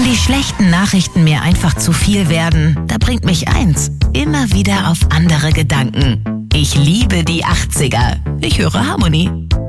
Wenn die schlechten Nachrichten mir einfach zu viel werden, da bringt mich eins immer wieder auf andere Gedanken. Ich liebe die 80er. Ich höre Harmonie.